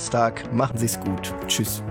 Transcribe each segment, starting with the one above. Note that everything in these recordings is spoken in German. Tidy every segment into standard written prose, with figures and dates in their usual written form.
Samstag. Machen Sie es gut. Tschüss.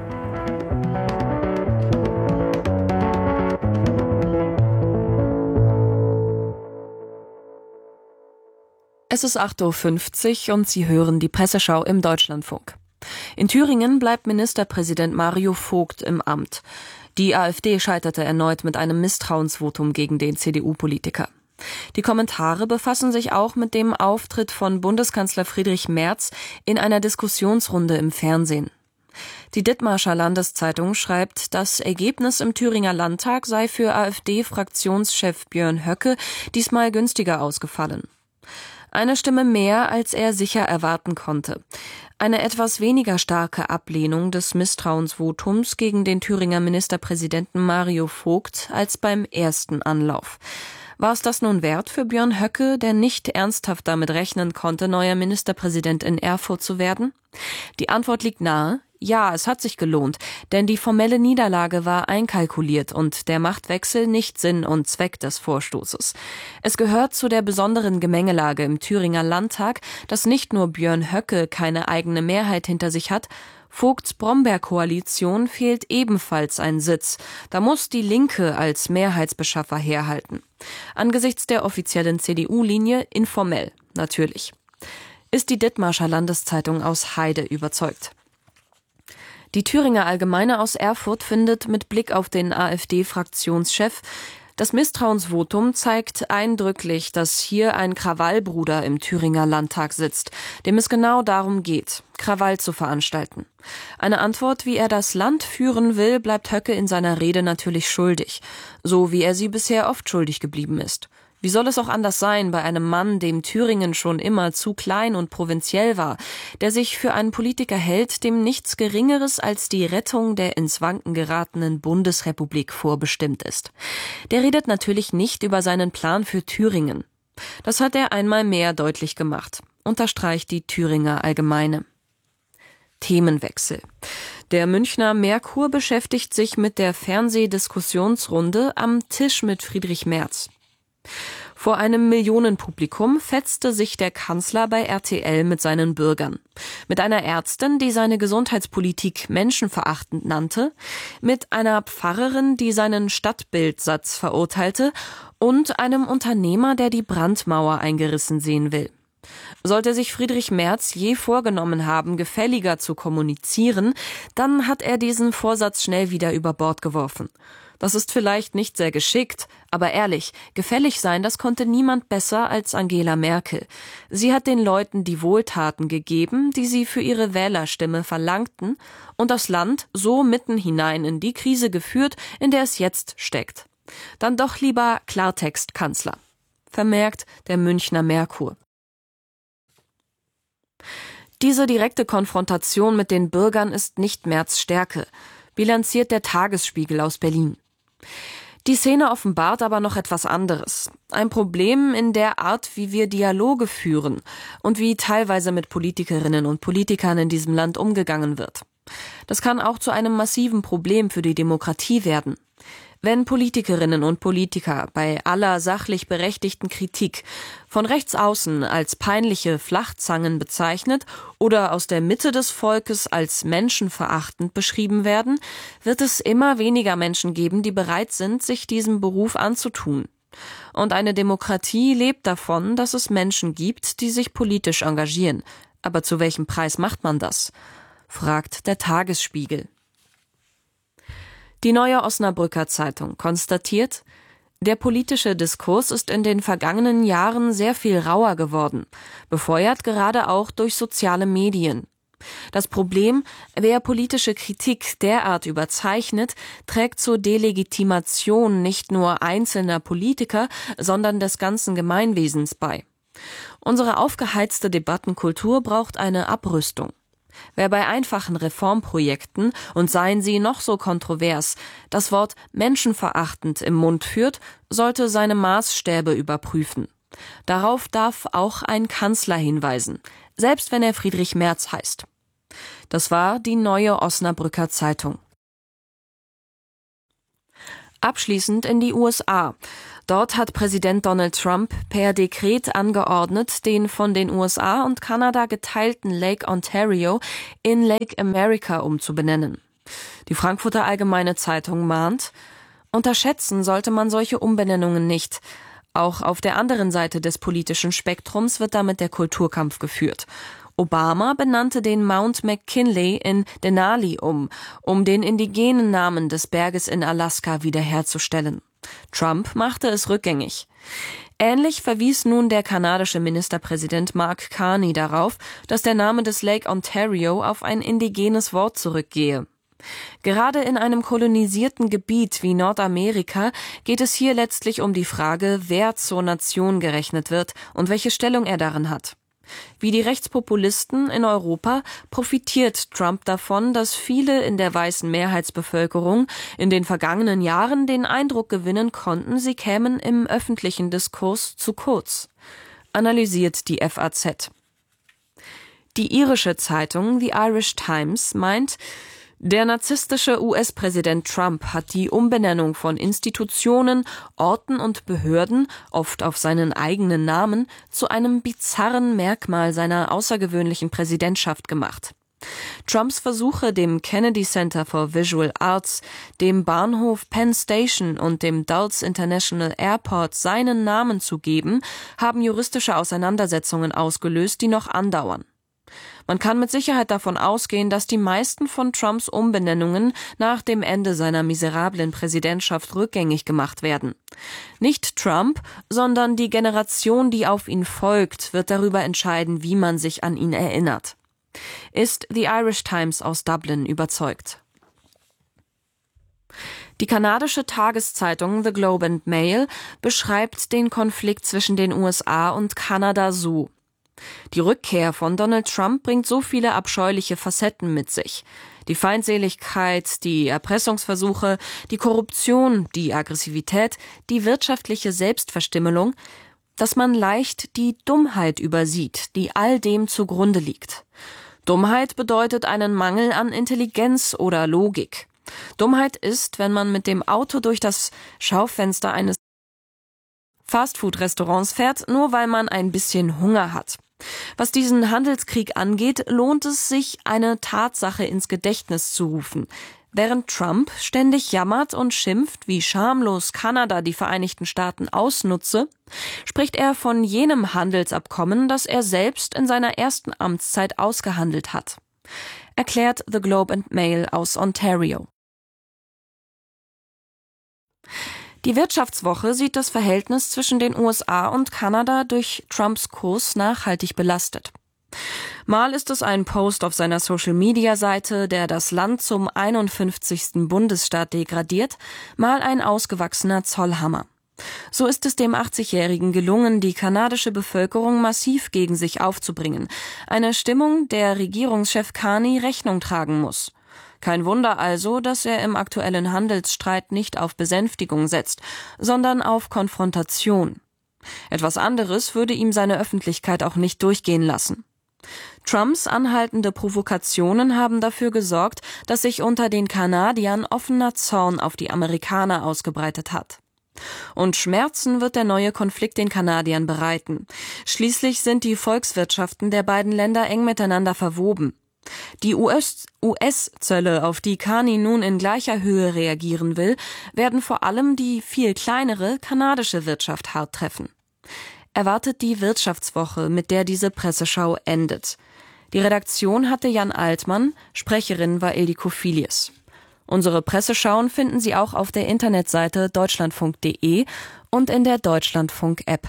Es ist 8:50 Uhr und Sie hören die Presseschau im Deutschlandfunk. In Thüringen bleibt Ministerpräsident Mario Vogt im Amt. Die AfD scheiterte erneut mit einem Misstrauensvotum gegen den CDU-Politiker. Die Kommentare befassen sich auch mit dem Auftritt von Bundeskanzler Friedrich Merz in einer Diskussionsrunde im Fernsehen. Die Dithmarscher Landeszeitung schreibt, das Ergebnis im Thüringer Landtag sei für AfD-Fraktionschef Björn Höcke diesmal günstiger ausgefallen. Eine Stimme mehr, als er sicher erwarten konnte. Eine etwas weniger starke Ablehnung des Misstrauensvotums gegen den Thüringer Ministerpräsidenten Mario Vogt als beim ersten Anlauf. War es das nun wert für Björn Höcke, der nicht ernsthaft damit rechnen konnte, neuer Ministerpräsident in Erfurt zu werden? Die Antwort liegt nahe. Ja, es hat sich gelohnt, denn die formelle Niederlage war einkalkuliert und der Machtwechsel nicht Sinn und Zweck des Vorstoßes. Es gehört zu der besonderen Gemengelage im Thüringer Landtag, dass nicht nur Björn Höcke keine eigene Mehrheit hinter sich hat, Vogts Brombeer-Koalition fehlt ebenfalls ein Sitz. Da muss die Linke als Mehrheitsbeschaffer herhalten. Angesichts der offiziellen CDU-Linie informell, natürlich. Ist die Dithmarscher Landeszeitung aus Heide überzeugt. Die Thüringer Allgemeine aus Erfurt findet mit Blick auf den AfD-Fraktionschef, das Misstrauensvotum zeigt eindrücklich, dass hier ein Krawallbruder im Thüringer Landtag sitzt, dem es genau darum geht, Krawall zu veranstalten. Eine Antwort, wie er das Land führen will, bleibt Höcke in seiner Rede natürlich schuldig, so wie er sie bisher oft schuldig geblieben ist. Wie soll es auch anders sein bei einem Mann, dem Thüringen schon immer zu klein und provinziell war, der sich für einen Politiker hält, dem nichts Geringeres als die Rettung der ins Wanken geratenen Bundesrepublik vorbestimmt ist. Der redet natürlich nicht über seinen Plan für Thüringen. Das hat er einmal mehr deutlich gemacht, unterstreicht die Thüringer Allgemeine. Themenwechsel. Der Münchner Merkur beschäftigt sich mit der Fernsehdiskussionsrunde am Tisch mit Friedrich Merz. Vor einem Millionenpublikum fetzte sich der Kanzler bei RTL mit seinen Bürgern. Mit einer Ärztin, die seine Gesundheitspolitik menschenverachtend nannte, mit einer Pfarrerin, die seinen Stadtbildsatz verurteilte, und einem Unternehmer, der die Brandmauer eingerissen sehen will. Sollte sich Friedrich Merz je vorgenommen haben, gefälliger zu kommunizieren, dann hat er diesen Vorsatz schnell wieder über Bord geworfen. Das ist vielleicht nicht sehr geschickt, aber ehrlich, gefällig sein, das konnte niemand besser als Angela Merkel. Sie hat den Leuten die Wohltaten gegeben, die sie für ihre Wählerstimme verlangten, und das Land so mitten hinein in die Krise geführt, in der es jetzt steckt. Dann doch lieber Klartext, Kanzler, vermerkt der Münchner Merkur. Diese direkte Konfrontation mit den Bürgern ist nicht Merz' Stärke, bilanziert der Tagesspiegel aus Berlin. Die Szene offenbart aber noch etwas anderes. Ein Problem in der Art, wie wir Dialoge führen und wie teilweise mit Politikerinnen und Politikern in diesem Land umgegangen wird. Das kann auch zu einem massiven Problem für die Demokratie werden. Wenn Politikerinnen und Politiker bei aller sachlich berechtigten Kritik von rechts außen als peinliche Flachzangen bezeichnet oder aus der Mitte des Volkes als menschenverachtend beschrieben werden, wird es immer weniger Menschen geben, die bereit sind, sich diesem Beruf anzutun. Und eine Demokratie lebt davon, dass es Menschen gibt, die sich politisch engagieren. Aber zu welchem Preis macht man das? Fragt der Tagesspiegel. Die Neue Osnabrücker Zeitung konstatiert, der politische Diskurs ist in den vergangenen Jahren sehr viel rauer geworden, befeuert gerade auch durch soziale Medien. Das Problem, wer politische Kritik derart überzeichnet, trägt zur Delegitimation nicht nur einzelner Politiker, sondern des ganzen Gemeinwesens bei. Unsere aufgeheizte Debattenkultur braucht eine Abrüstung. Wer bei einfachen Reformprojekten, und seien sie noch so kontrovers, das Wort menschenverachtend im Mund führt, sollte seine Maßstäbe überprüfen. Darauf darf auch ein Kanzler hinweisen, selbst wenn er Friedrich Merz heißt. Das war die Neue Osnabrücker Zeitung. Abschließend in die USA. Dort hat Präsident Donald Trump per Dekret angeordnet, den von den USA und Kanada geteilten Lake Ontario in Lake America umzubenennen. Die Frankfurter Allgemeine Zeitung mahnt: Unterschätzen sollte man solche Umbenennungen nicht. Auch auf der anderen Seite des politischen Spektrums wird damit der Kulturkampf geführt. Obama benannte den Mount McKinley in Denali um den indigenen Namen des Berges in Alaska wiederherzustellen. Trump machte es rückgängig. Ähnlich verwies nun der kanadische Ministerpräsident Mark Carney darauf, dass der Name des Lake Ontario auf ein indigenes Wort zurückgehe. Gerade in einem kolonisierten Gebiet wie Nordamerika geht es hier letztlich um die Frage, wer zur Nation gerechnet wird und welche Stellung er darin hat. Wie die Rechtspopulisten in Europa profitiert Trump davon, dass viele in der weißen Mehrheitsbevölkerung in den vergangenen Jahren den Eindruck gewinnen konnten, sie kämen im öffentlichen Diskurs zu kurz. Analysiert die FAZ. Die irische Zeitung The Irish Times meint, der narzisstische US-Präsident Trump hat die Umbenennung von Institutionen, Orten und Behörden, oft auf seinen eigenen Namen, zu einem bizarren Merkmal seiner außergewöhnlichen Präsidentschaft gemacht. Trumps Versuche, dem Kennedy Center for Visual Arts, dem Bahnhof Penn Station und dem Dulles International Airport seinen Namen zu geben, haben juristische Auseinandersetzungen ausgelöst, die noch andauern. Man kann mit Sicherheit davon ausgehen, dass die meisten von Trumps Umbenennungen nach dem Ende seiner miserablen Präsidentschaft rückgängig gemacht werden. Nicht Trump, sondern die Generation, die auf ihn folgt, wird darüber entscheiden, wie man sich an ihn erinnert. Ist The Irish Times aus Dublin überzeugt. Die kanadische Tageszeitung The Globe and Mail beschreibt den Konflikt zwischen den USA und Kanada so: Die Rückkehr von Donald Trump bringt so viele abscheuliche Facetten mit sich. Die Feindseligkeit, die Erpressungsversuche, die Korruption, die Aggressivität, die wirtschaftliche Selbstverstümmelung, dass man leicht die Dummheit übersieht, die all dem zugrunde liegt. Dummheit bedeutet einen Mangel an Intelligenz oder Logik. Dummheit ist, wenn man mit dem Auto durch das Schaufenster eines Fastfood-Restaurants fährt, nur weil man ein bisschen Hunger hat. Was diesen Handelskrieg angeht, lohnt es sich, eine Tatsache ins Gedächtnis zu rufen. Während Trump ständig jammert und schimpft, wie schamlos Kanada die Vereinigten Staaten ausnutze, spricht er von jenem Handelsabkommen, das er selbst in seiner ersten Amtszeit ausgehandelt hat. Erklärt The Globe and Mail aus Ontario. Die Wirtschaftswoche sieht das Verhältnis zwischen den USA und Kanada durch Trumps Kurs nachhaltig belastet. Mal ist es ein Post auf seiner Social-Media-Seite, der das Land zum 51. Bundesstaat degradiert, mal ein ausgewachsener Zollhammer. So ist es dem 80-Jährigen gelungen, die kanadische Bevölkerung massiv gegen sich aufzubringen. Eine Stimmung, der Regierungschef Carney Rechnung tragen muss. Kein Wunder also, dass er im aktuellen Handelsstreit nicht auf Besänftigung setzt, sondern auf Konfrontation. Etwas anderes würde ihm seine Öffentlichkeit auch nicht durchgehen lassen. Trumps anhaltende Provokationen haben dafür gesorgt, dass sich unter den Kanadiern offener Zorn auf die Amerikaner ausgebreitet hat. Und Schmerzen wird der neue Konflikt den Kanadiern bereiten. Schließlich sind die Volkswirtschaften der beiden Länder eng miteinander verwoben. Die US-Zölle, auf die Carney nun in gleicher Höhe reagieren will, werden vor allem die viel kleinere kanadische Wirtschaft hart treffen. Erwartet die Wirtschaftswoche, mit der diese Presseschau endet. Die Redaktion hatte Jan Altmann, Sprecherin war Ildiko Filius. Unsere Presseschauen finden Sie auch auf der Internetseite deutschlandfunk.de und in der Deutschlandfunk-App.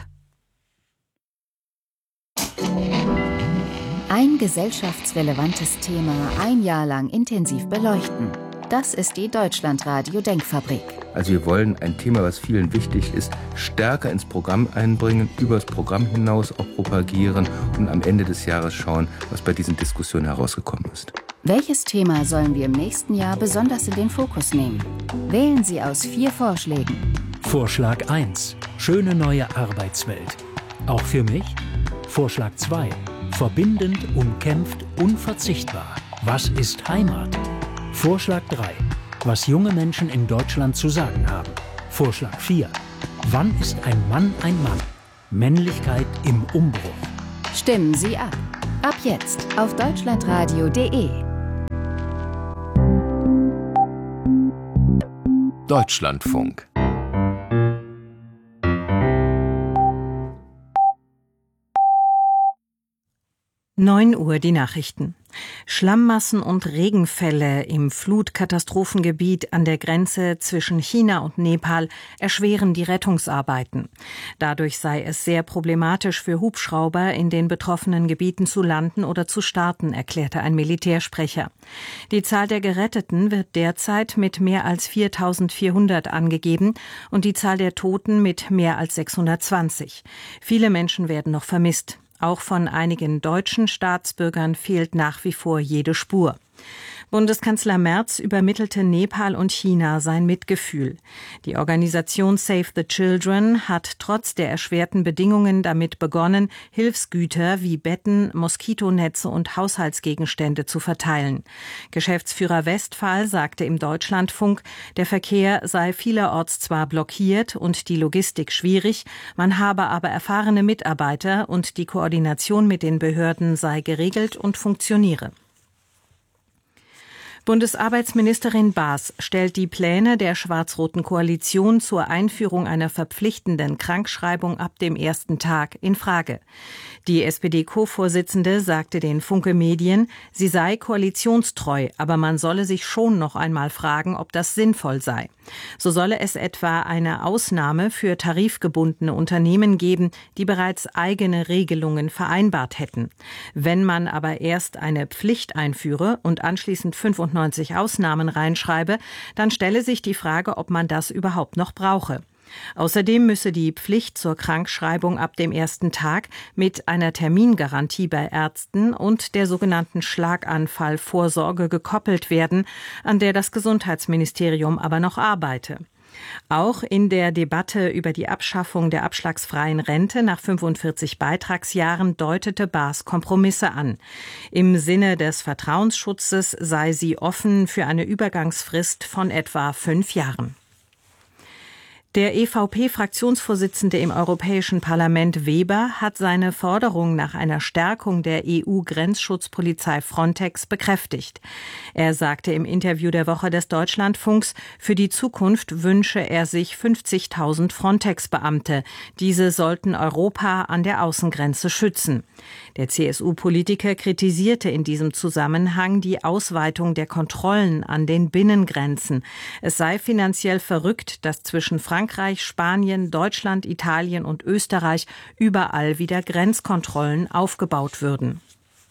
Ein gesellschaftsrelevantes Thema ein Jahr lang intensiv beleuchten. Das ist die Deutschlandradio-Denkfabrik. Also wir wollen ein Thema, was vielen wichtig ist, stärker ins Programm einbringen, über das Programm hinaus auch propagieren und am Ende des Jahres schauen, was bei diesen Diskussionen herausgekommen ist. Welches Thema sollen wir im nächsten Jahr besonders in den Fokus nehmen? Wählen Sie aus 4 Vorschlägen. Vorschlag 1. Schöne neue Arbeitswelt. Auch für mich? Vorschlag 2. Verbindend, umkämpft, unverzichtbar. Was ist Heimat? Vorschlag 3. Was junge Menschen in Deutschland zu sagen haben. Vorschlag 4. Wann ist ein Mann ein Mann? Männlichkeit im Umbruch. Stimmen Sie ab. Ab jetzt auf deutschlandradio.de. Deutschlandfunk. 9 Uhr die Nachrichten. Schlammmassen und Regenfälle im Flutkatastrophengebiet an der Grenze zwischen China und Nepal erschweren die Rettungsarbeiten. Dadurch sei es sehr problematisch für Hubschrauber, in den betroffenen Gebieten zu landen oder zu starten, erklärte ein Militärsprecher. Die Zahl der Geretteten wird derzeit mit mehr als 4.400 angegeben und die Zahl der Toten mit mehr als 620. Viele Menschen werden noch vermisst. Auch von einigen deutschen Staatsbürgern fehlt nach wie vor jede Spur. Bundeskanzler Merz übermittelte Nepal und China sein Mitgefühl. Die Organisation Save the Children hat trotz der erschwerten Bedingungen damit begonnen, Hilfsgüter wie Betten, Moskitonetze und Haushaltsgegenstände zu verteilen. Geschäftsführer Westphal sagte im Deutschlandfunk, der Verkehr sei vielerorts zwar blockiert und die Logistik schwierig, man habe aber erfahrene Mitarbeiter und die Koordination mit den Behörden sei geregelt und funktioniere. Bundesarbeitsministerin Baas stellt die Pläne der schwarz-roten Koalition zur Einführung einer verpflichtenden Krankschreibung ab dem ersten Tag in Frage. Die SPD-Co-Vorsitzende sagte den Funke Medien, sie sei koalitionstreu, aber man solle sich schon noch einmal fragen, ob das sinnvoll sei. So solle es etwa eine Ausnahme für tarifgebundene Unternehmen geben, die bereits eigene Regelungen vereinbart hätten. Wenn man aber erst eine Pflicht einführe und anschließend 95 Ausnahmen reinschreibe, dann stelle sich die Frage, ob man das überhaupt noch brauche. Außerdem müsse die Pflicht zur Krankschreibung ab dem ersten Tag mit einer Termingarantie bei Ärzten und der sogenannten Schlaganfallvorsorge gekoppelt werden, an der das Gesundheitsministerium aber noch arbeite. Auch in der Debatte über die Abschaffung der abschlagsfreien Rente nach 45 Beitragsjahren deutete Baas Kompromisse an. Im Sinne des Vertrauensschutzes sei sie offen für eine Übergangsfrist von etwa 5 Jahren. Der EVP-Fraktionsvorsitzende im Europäischen Parlament Weber hat seine Forderung nach einer Stärkung der EU-Grenzschutzpolizei Frontex bekräftigt. Er sagte im Interview der Woche des Deutschlandfunks, für die Zukunft wünsche er sich 50.000 Frontex-Beamte. Diese sollten Europa an der Außengrenze schützen. Der CSU-Politiker kritisierte in diesem Zusammenhang die Ausweitung der Kontrollen an den Binnengrenzen. Es sei finanziell verrückt, dass zwischen Frankreich, Spanien, Deutschland, Italien und Österreich überall wieder Grenzkontrollen aufgebaut würden.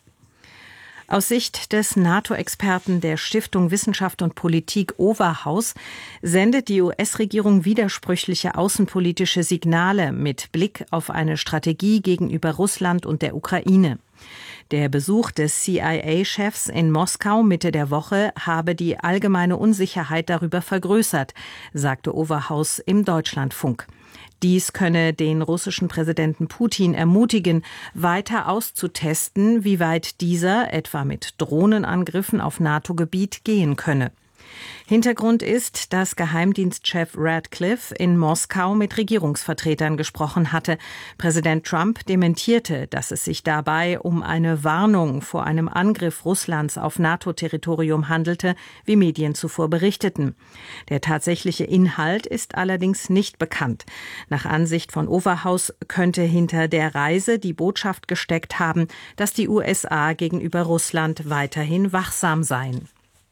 Aus Sicht des NATO-Experten der Stiftung Wissenschaft und Politik Overhaus sendet die US-Regierung widersprüchliche außenpolitische Signale mit Blick auf eine Strategie gegenüber Russland und der Ukraine. Der Besuch des CIA-Chefs in Moskau Mitte der Woche habe die allgemeine Unsicherheit darüber vergrößert, sagte Overhaus im Deutschlandfunk. Dies könne den russischen Präsidenten Putin ermutigen, weiter auszutesten, wie weit dieser etwa mit Drohnenangriffen auf NATO-Gebiet gehen könne. Hintergrund ist, dass Geheimdienstchef Radcliffe in Moskau mit Regierungsvertretern gesprochen hatte. Präsident Trump dementierte, dass es sich dabei um eine Warnung vor einem Angriff Russlands auf NATO-Territorium handelte, wie Medien zuvor berichteten. Der tatsächliche Inhalt ist allerdings nicht bekannt. Nach Ansicht von Overhaus könnte hinter der Reise die Botschaft gesteckt haben, dass die USA gegenüber Russland weiterhin wachsam seien.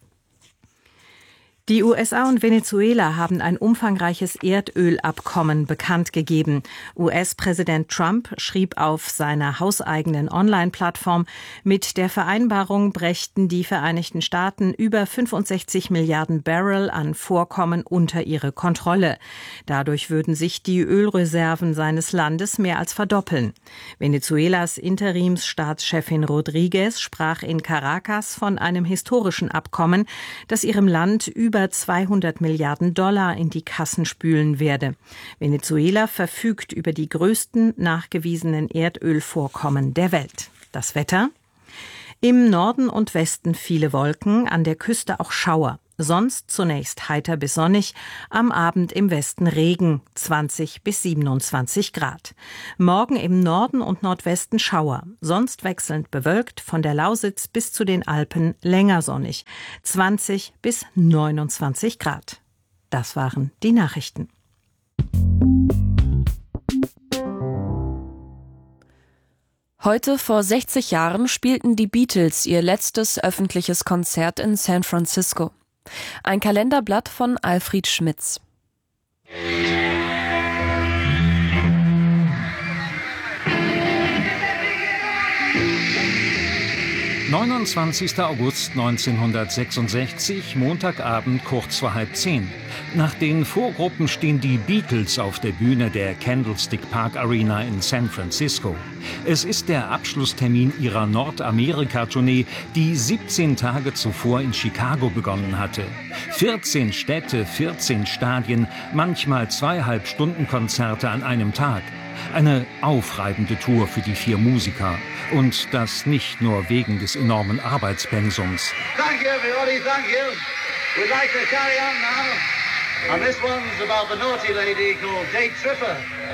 Die USA und Venezuela haben ein umfangreiches Erdölabkommen bekannt gegeben. US-Präsident Trump schrieb auf seiner hauseigenen Online-Plattform, mit der Vereinbarung brächten die Vereinigten Staaten über 65 Milliarden Barrel an Vorkommen unter ihre Kontrolle. Dadurch würden sich die Ölreserven seines Landes mehr als verdoppeln. Venezuelas Interimsstaatschefin Rodriguez sprach in Caracas von einem historischen Abkommen, das ihrem Land über 200 Milliarden Dollar in die Kassen spülen werde. Venezuela verfügt über die größten nachgewiesenen Erdölvorkommen der Welt. Das Wetter? Im Norden und Westen viele Wolken, an der Küste auch Schauer. Sonst zunächst heiter bis sonnig, am Abend im Westen Regen, 20 bis 27 Grad. Morgen im Norden und Nordwesten Schauer, sonst wechselnd bewölkt, von der Lausitz bis zu den Alpen länger sonnig, 20 bis 29 Grad. Das waren die Nachrichten. Heute vor 60 Jahren spielten die Beatles ihr letztes öffentliches Konzert in San Francisco. Ein Kalenderblatt von Alfred Schmitz. 29. August 1966, Montagabend kurz vor 9:30. Nach den Vorgruppen stehen die Beatles auf der Bühne der Candlestick Park Arena in San Francisco. Es ist der Abschlusstermin ihrer Nordamerika-Tournee, die 17 Tage zuvor in Chicago begonnen hatte. 14 Städte, 14 Stadien, manchmal 2,5-Stunden-Konzerte an einem Tag. Eine aufreibende Tour für die 4 Musiker. Und das nicht nur wegen des enormen Arbeitspensums. Thank you, everybody, thank you. We'd like to carry on now. And this one's about the naughty lady called Date Tripper.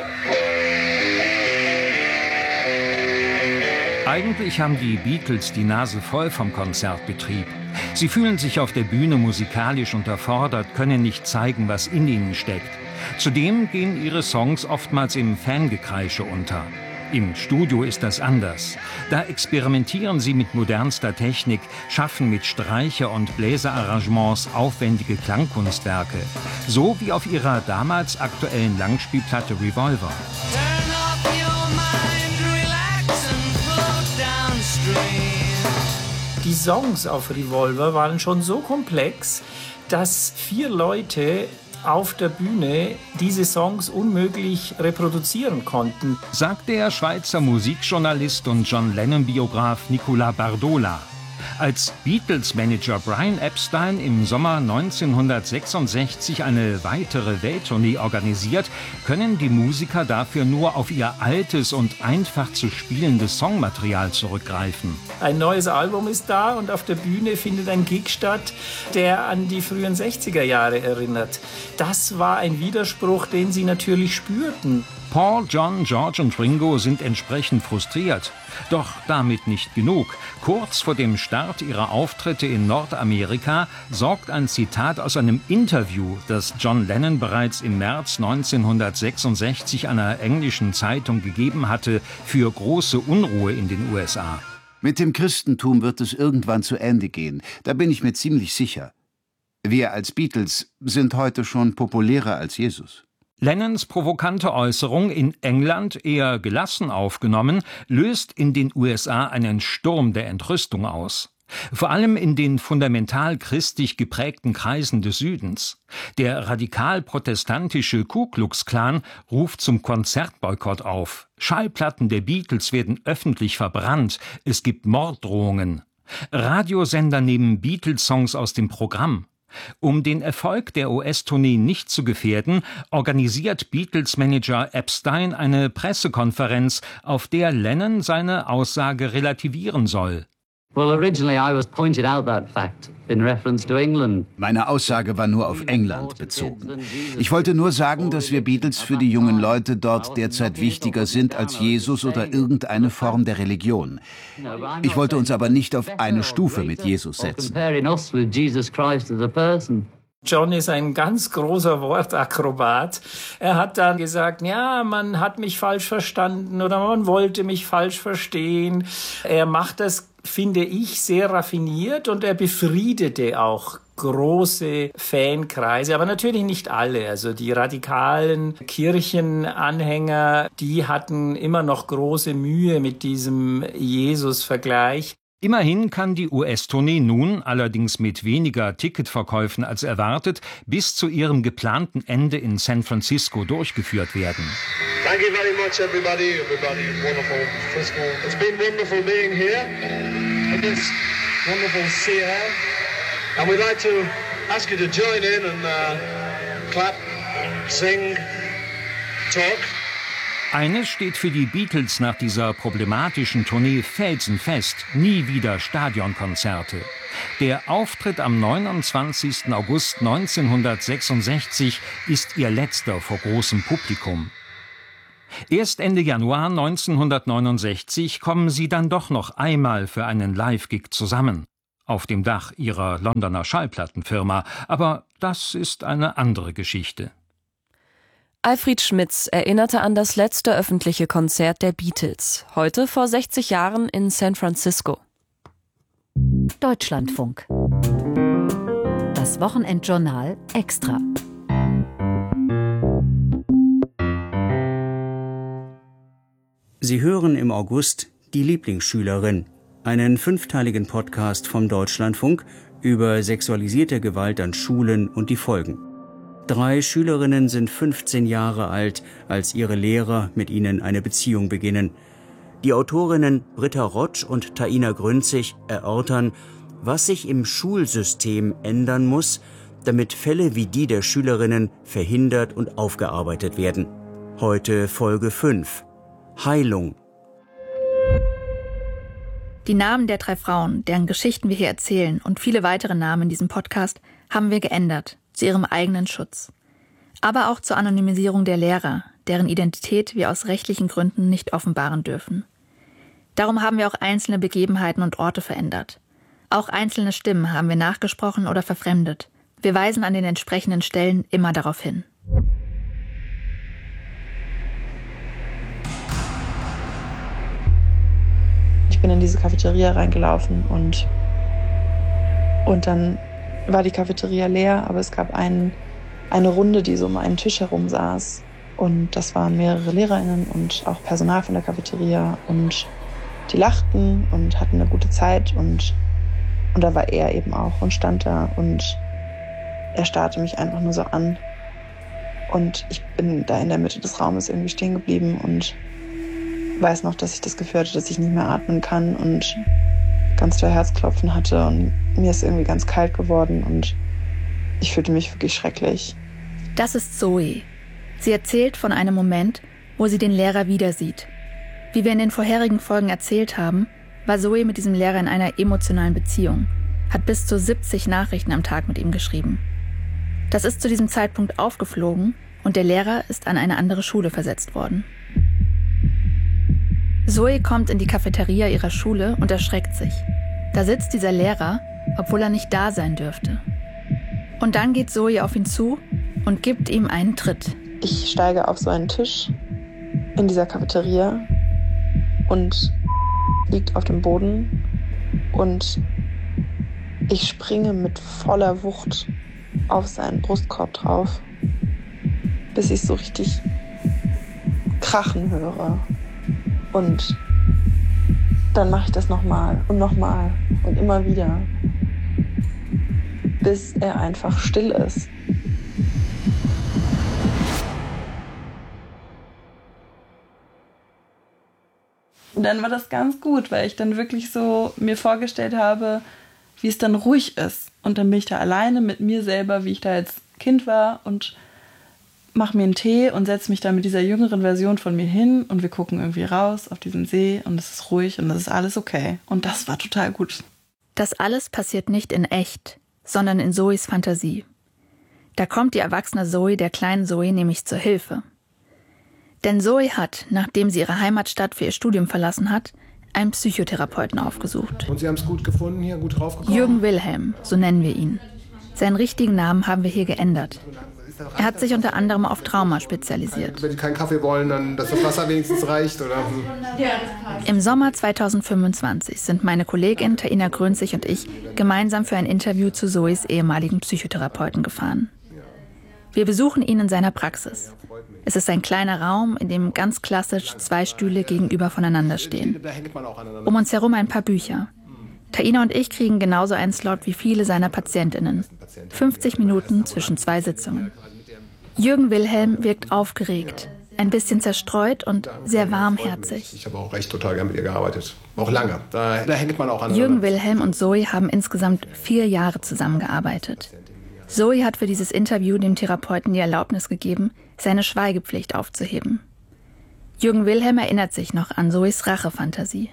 Eigentlich haben die Beatles die Nase voll vom Konzertbetrieb. Sie fühlen sich auf der Bühne musikalisch unterfordert, können nicht zeigen, was in ihnen steckt. Zudem gehen ihre Songs oftmals im Fangekreische unter. Im Studio ist das anders. Da experimentieren sie mit modernster Technik, schaffen mit Streicher- und Bläserarrangements aufwendige Klangkunstwerke. So wie auf ihrer damals aktuellen Langspielplatte Revolver. Die Songs auf Revolver waren schon so komplex, dass 4 Leute auf der Bühne diese Songs unmöglich reproduzieren konnten, sagt der Schweizer Musikjournalist und John Lennon-Biograf Nicolas Bardola. Als Beatles-Manager Brian Epstein im Sommer 1966 eine weitere Welttournee organisiert, können die Musiker dafür nur auf ihr altes und einfach zu spielendes Songmaterial zurückgreifen. Ein neues Album ist da und auf der Bühne findet ein Gig statt, der an die frühen 60er Jahre erinnert. Das war ein Widerspruch, den sie natürlich spürten. Paul, John, George und Ringo sind entsprechend frustriert. Doch damit nicht genug. Kurz vor dem Start ihrer Auftritte in Nordamerika sorgt ein Zitat aus einem Interview, das John Lennon bereits im März 1966 einer englischen Zeitung gegeben hatte, für große Unruhe in den USA. Mit dem Christentum wird es irgendwann zu Ende gehen. Da bin ich mir ziemlich sicher. Wir als Beatles sind heute schon populärer als Jesus. Lennons provokante Äußerung, in England eher gelassen aufgenommen, löst in den USA einen Sturm der Entrüstung aus. Vor allem in den fundamental christlich geprägten Kreisen des Südens. Der radikal-protestantische Ku Klux Klan ruft zum Konzertboykott auf. Schallplatten der Beatles werden öffentlich verbrannt. Es gibt Morddrohungen. Radiosender nehmen Beatles-Songs aus dem Programm. Um den Erfolg der US-Tournee nicht zu gefährden, organisiert Beatles-Manager Epstein eine Pressekonferenz, auf der Lennon seine Aussage relativieren soll. Meine Aussage war nur auf England bezogen. Ich wollte nur sagen, dass wir Beatles für die jungen Leute dort derzeit wichtiger sind als Jesus oder irgendeine Form der Religion. Ich wollte uns aber nicht auf eine Stufe mit Jesus setzen. John ist ein ganz großer Wortakrobat. Er hat dann gesagt, ja, man hat mich falsch verstanden oder man wollte mich falsch verstehen. Er macht das, finde ich, sehr raffiniert und er befriedete auch große Fankreise, aber natürlich nicht alle. Also die radikalen Kirchenanhänger, die hatten immer noch große Mühe mit diesem Jesus-Vergleich. Immerhin kann die US-Tournee nun, allerdings mit weniger Ticketverkäufen als erwartet, bis zu ihrem geplanten Ende in San Francisco durchgeführt werden. Thank you very much, everybody. Everybody, wonderful. It's been wonderful being here in this wonderful sea air. And we'd like to ask you to join in and clap, sing, talk. Eines steht für die Beatles nach dieser problematischen Tournee felsenfest: nie wieder Stadionkonzerte. Der Auftritt am 29. August 1966 ist ihr letzter vor großem Publikum. Erst Ende Januar 1969 kommen sie dann doch noch einmal für einen Live-Gig zusammen. Auf dem Dach ihrer Londoner Schallplattenfirma. Aber das ist eine andere Geschichte. Alfred Schmitz erinnerte an das letzte öffentliche Konzert der Beatles. Heute vor 60 Jahren in San Francisco. Deutschlandfunk. Das Wochenendjournal extra. Sie hören im August Die Lieblingsschülerin, einen 5-teiligen Podcast vom Deutschlandfunk über sexualisierte Gewalt an Schulen und die Folgen. 3 Schülerinnen sind 15 Jahre alt, als ihre Lehrer mit ihnen eine Beziehung beginnen. Die Autorinnen Britta Rotsch und Taina Grünzig erörtern, was sich im Schulsystem ändern muss, damit Fälle wie die der Schülerinnen verhindert und aufgearbeitet werden. Heute Folge 5. Heilung. Die Namen der 3 Frauen, deren Geschichten wir hier erzählen, und viele weitere Namen in diesem Podcast haben wir geändert, zu ihrem eigenen Schutz. Aber auch zur Anonymisierung der Lehrer, deren Identität wir aus rechtlichen Gründen nicht offenbaren dürfen. Darum haben wir auch einzelne Begebenheiten und Orte verändert. Auch einzelne Stimmen haben wir nachgesprochen oder verfremdet. Wir weisen an den entsprechenden Stellen immer darauf hin. Ich bin in diese Cafeteria reingelaufen und dann war die Cafeteria leer, aber es gab eine Runde, die so um einen Tisch herum saß. Und das waren mehrere LehrerInnen und auch Personal von der Cafeteria. Und die lachten und hatten eine gute Zeit. Und da war er eben auch und stand da. Und er starrte mich einfach nur so an. Und ich bin da in der Mitte des Raumes irgendwie stehen geblieben und weiß noch, dass ich das Gefühl hatte, dass ich nicht mehr atmen kann und ganz doll Herzklopfen hatte. Und mir ist irgendwie ganz kalt geworden und ich fühlte mich wirklich schrecklich. Das ist Zoe. Sie erzählt von einem Moment, wo sie den Lehrer wieder sieht. Wie wir in den vorherigen Folgen erzählt haben, war Zoe mit diesem Lehrer in einer emotionalen Beziehung, hat bis zu 70 Nachrichten am Tag mit ihm geschrieben. Das ist zu diesem Zeitpunkt aufgeflogen und der Lehrer ist an eine andere Schule versetzt worden. Zoe kommt in die Cafeteria ihrer Schule und erschreckt sich. Da sitzt dieser Lehrer, obwohl er nicht da sein dürfte. Und dann geht Zoe auf ihn zu und gibt ihm einen Tritt. Ich steige auf so einen Tisch in dieser Cafeteria und liegt auf dem Boden und ich springe mit voller Wucht auf seinen Brustkorb drauf, bis ich so richtig krachen höre. Und dann mache ich das nochmal und immer wieder, bis er einfach still ist. Und dann war das ganz gut, weil ich dann wirklich so mir vorgestellt habe, wie es dann ruhig ist. Und dann bin ich da alleine mit mir selber, wie ich da als Kind war und mache mir einen Tee und setze mich da mit dieser jüngeren Version von mir hin und wir gucken irgendwie raus auf diesen See und es ist ruhig und es ist alles okay. Und das war total gut. Das alles passiert nicht in echt, sondern in Zoes Fantasie. Da kommt die erwachsene Zoe der kleinen Zoe nämlich zur Hilfe. Denn Zoe hat, nachdem sie ihre Heimatstadt für ihr Studium verlassen hat, einen Psychotherapeuten aufgesucht. Und Sie haben es gut gefunden hier, gut draufgekommen? Jürgen Wilhelm, so nennen wir ihn. Seinen richtigen Namen haben wir hier geändert. Er hat sich unter anderem auf Trauma spezialisiert. Wenn Sie keinen Kaffee wollen, dann dass das Wasser wenigstens reicht, oder? Im Sommer 2025 sind meine Kollegin Taina Grünzig und ich gemeinsam für ein Interview zu Zoes ehemaligen Psychotherapeuten gefahren. Wir besuchen ihn in seiner Praxis. Es ist ein kleiner Raum, in dem ganz klassisch 2 Stühle gegenüber voneinander stehen. Um uns herum ein paar Bücher. Taina und ich kriegen genauso einen Slot wie viele seiner PatientInnen. 50 Minuten zwischen 2 Sitzungen. Jürgen Wilhelm wirkt aufgeregt, ein bisschen zerstreut und sehr warmherzig. Ich habe auch recht total gern mit ihr gearbeitet. Auch lange. Da hängt man auch an. Jürgen Wilhelm und Zoe haben insgesamt 4 Jahre zusammengearbeitet. Zoe hat für dieses Interview dem Therapeuten die Erlaubnis gegeben, seine Schweigepflicht aufzuheben. Jürgen Wilhelm erinnert sich noch an Zoes Rachefantasie.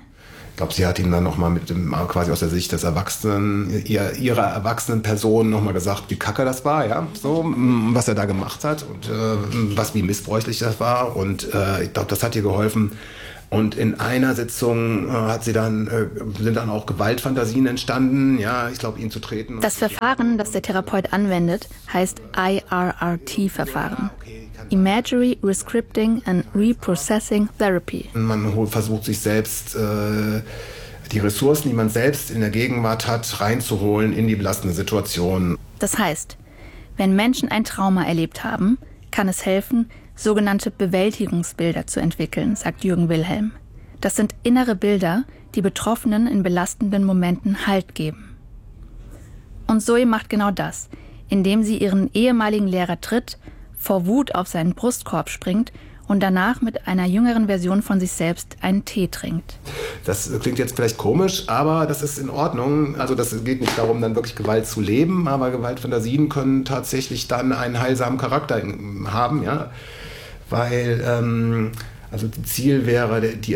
Ich glaube, sie hat ihm dann nochmal quasi aus der Sicht des Erwachsenen, ihrer erwachsenen Person nochmal gesagt, wie kacke das war, ja, so, was er da gemacht hat und wie missbräuchlich das war. Und ich glaube, das hat ihr geholfen. Und in einer Sitzung sind dann auch Gewaltfantasien entstanden, ja, ich glaube, ihn zu treten. Das Verfahren, das der Therapeut anwendet, heißt IRRT-Verfahren. Imagery Rescripting and Reprocessing Therapy. Man versucht sich selbst, die Ressourcen, die man selbst in der Gegenwart hat, reinzuholen in die belastende Situation. Das heißt, wenn Menschen ein Trauma erlebt haben, kann es helfen, sogenannte Bewältigungsbilder zu entwickeln, sagt Jürgen Wilhelm. Das sind innere Bilder, die Betroffenen in belastenden Momenten Halt geben. Und Zoe macht genau das, indem sie ihren ehemaligen Lehrer tritt, vor Wut auf seinen Brustkorb springt und danach mit einer jüngeren Version von sich selbst einen Tee trinkt. Das klingt jetzt vielleicht komisch, aber das ist in Ordnung. Also das geht nicht darum, dann wirklich Gewalt zu leben, aber Gewaltfantasien können tatsächlich dann einen heilsamen Charakter haben, ja. Weil also das Ziel wäre,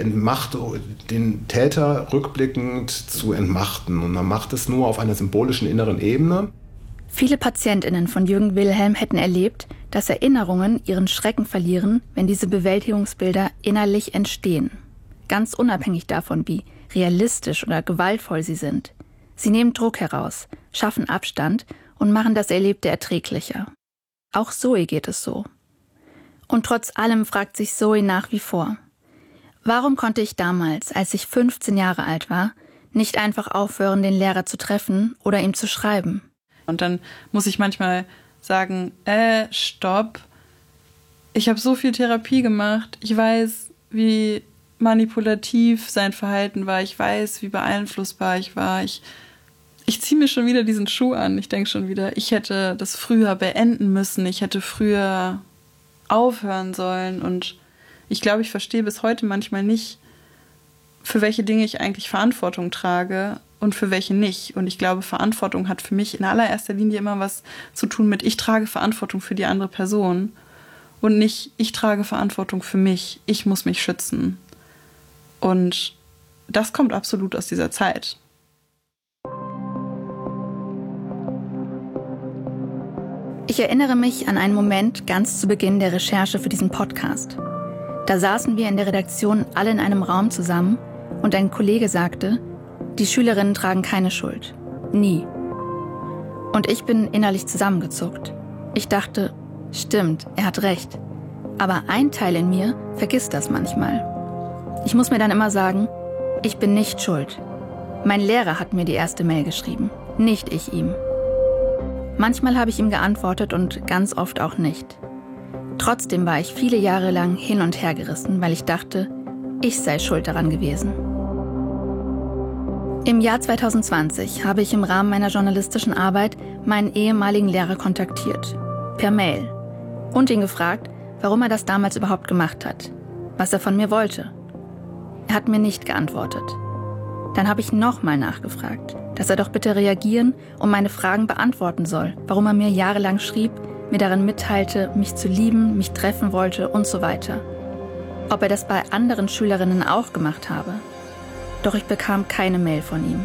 den Täter rückblickend zu entmachten. Und man macht es nur auf einer symbolischen inneren Ebene. Viele PatientInnen von Jürgen Wilhelm hätten erlebt, dass Erinnerungen ihren Schrecken verlieren, wenn diese Bewältigungsbilder innerlich entstehen. Ganz unabhängig davon, wie realistisch oder gewaltvoll sie sind. Sie nehmen Druck heraus, schaffen Abstand und machen das Erlebte erträglicher. Auch Zoe geht es so. Und trotz allem fragt sich Zoe nach wie vor: Warum konnte ich damals, als ich 15 Jahre alt war, nicht einfach aufhören, den Lehrer zu treffen oder ihm zu schreiben? Und dann muss ich manchmal sagen, stopp, ich habe so viel Therapie gemacht, ich weiß, wie manipulativ sein Verhalten war, ich weiß, wie beeinflussbar ich war, ich ziehe mir schon wieder diesen Schuh an, ich denke schon wieder, ich hätte das früher beenden müssen, ich hätte früher aufhören sollen und ich glaube, ich verstehe bis heute manchmal nicht, für welche Dinge ich eigentlich Verantwortung trage und für welche nicht. Und ich glaube, Verantwortung hat für mich in allererster Linie immer was zu tun mit, ich trage Verantwortung für die andere Person und nicht, ich trage Verantwortung für mich, ich muss mich schützen. Und das kommt absolut aus dieser Zeit. Ich erinnere mich an einen Moment ganz zu Beginn der Recherche für diesen Podcast. Da saßen wir in der Redaktion alle in einem Raum zusammen und ein Kollege sagte, die Schülerinnen tragen keine Schuld. Nie. Und ich bin innerlich zusammengezuckt. Ich dachte, stimmt, er hat recht. Aber ein Teil in mir vergisst das manchmal. Ich muss mir dann immer sagen, ich bin nicht schuld. Mein Lehrer hat mir die erste Mail geschrieben, nicht ich ihm. Manchmal habe ich ihm geantwortet und ganz oft auch nicht. Trotzdem war ich viele Jahre lang hin und her gerissen, weil ich dachte, ich sei schuld daran gewesen. Im Jahr 2020 habe ich im Rahmen meiner journalistischen Arbeit meinen ehemaligen Lehrer kontaktiert, per Mail, und ihn gefragt, warum er das damals überhaupt gemacht hat, was er von mir wollte. Er hat mir nicht geantwortet. Dann habe ich nochmal nachgefragt, dass er doch bitte reagieren und meine Fragen beantworten soll, warum er mir jahrelang schrieb, mir darin mitteilte, mich zu lieben, mich treffen wollte und so weiter. Ob er das bei anderen Schülerinnen auch gemacht habe. Doch ich bekam keine Mail von ihm.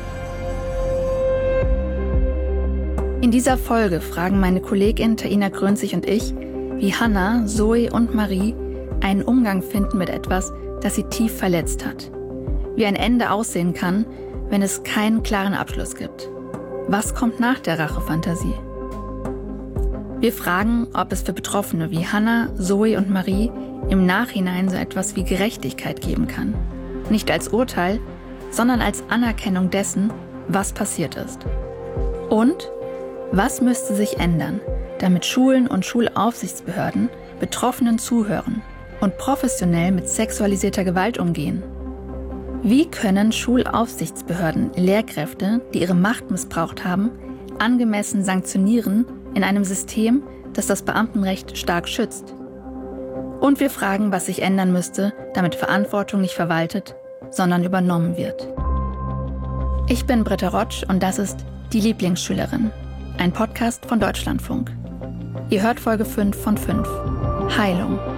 In dieser Folge fragen meine Kollegin Taina Grünzig und ich, wie Hannah, Zoe und Marie einen Umgang finden mit etwas, das sie tief verletzt hat. Wie ein Ende aussehen kann, wenn es keinen klaren Abschluss gibt. Was kommt nach der Rachefantasie? Wir fragen, ob es für Betroffene wie Hannah, Zoe und Marie im Nachhinein so etwas wie Gerechtigkeit geben kann. Nicht als Urteil, sondern als Anerkennung dessen, was passiert ist. Und was müsste sich ändern, damit Schulen und Schulaufsichtsbehörden Betroffenen zuhören und professionell mit sexualisierter Gewalt umgehen? Wie können Schulaufsichtsbehörden Lehrkräfte, die ihre Macht missbraucht haben, angemessen sanktionieren in einem System, das das Beamtenrecht stark schützt? Und wir fragen, was sich ändern müsste, damit Verantwortung nicht verwaltet, sondern übernommen wird. Ich bin Britta Rotsch und das ist Die Lieblingsschülerin, ein Podcast von Deutschlandfunk. Ihr hört Folge 5 von 5, Heilung.